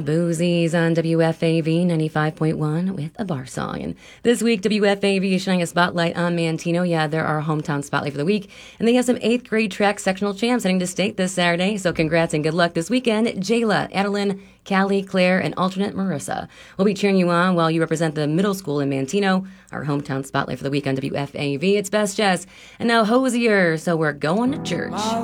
Boozies on WFAV 95.1 with a bar song. And this week, WFAV is shining a spotlight on Manteno. Yeah, they're our hometown spotlight for the week. And they have some 8th grade track sectional champs heading to state this Saturday. So congrats and good luck this weekend. Jayla, Adeline, Callie, Claire, and alternate Marissa. We'll be cheering you on while you represent the middle school in Manteno, our hometown spotlight for the week on WFAV. It's Best Jess. And now Hosier, so we're going to church.